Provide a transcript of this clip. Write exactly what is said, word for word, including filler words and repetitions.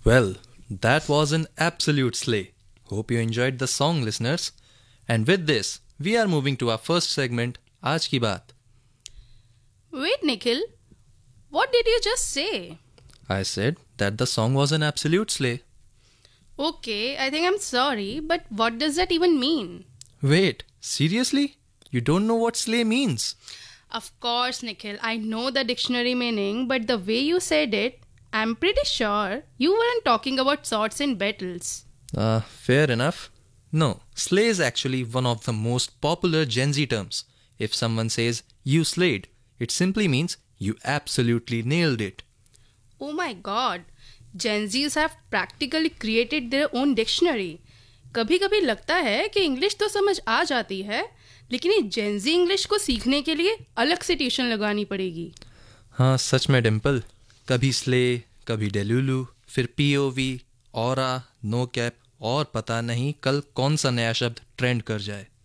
Well, that was an absolute slay. Hope you enjoyed the song, listeners. And with this, we are moving to our first segment, Aaj Ki Baat. Wait, Nikhil, what did you just say? I said that the song was an absolute slay. Okay, I think I'm sorry, but what does that even mean? Wait, seriously? You don't know what slay means? Of course, Nikhil, I know the dictionary meaning, but the way you said it, I'm pretty sure you weren't talking about swords in battles. Uh, fair enough. No, slay is actually one of the most popular Gen Z terms. If someone says, you slayed, it simply means you absolutely nailed it. Oh my god, Gen Zs have practically created their own dictionary. कभी कभी लगता है कि English तो समझ आ जाती है, लेकिन ये जेन जी इंग्लिश को सीखने के लिए अलग से ट्यूशन लगानी पड़ेगी. हाँ सच में डिम्पल. कभी स्ले, कभी डेलुलू, फिर पीओवी, ऑरा, नो कैप और पता नहीं कल कौन सा नया शब्द ट्रेंड कर जाए.